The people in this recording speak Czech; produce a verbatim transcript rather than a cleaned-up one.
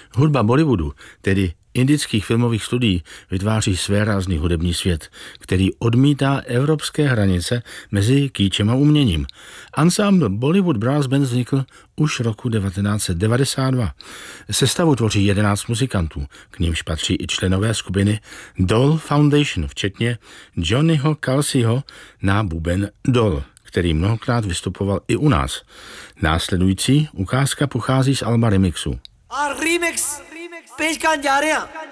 Hudba Bollywoodu, tedy indických filmových studií, vytváří svérázný hudební svět, který odmítá evropské hranice mezi kýčem a uměním. Ansámbl Bollywood Brass Band vznikl už roku devatenáct set devadesát dva. Sestavu tvoří jedenáct muzikantů, k nímž patří i členové skupiny Dole Foundation, včetně Johnnyho Kalsiho na buben Dole, který mnohokrát vystupoval i u nás. Následující ukázka pochází z alba Remixu. और रीमिक्स पेश करने जा रहे हैं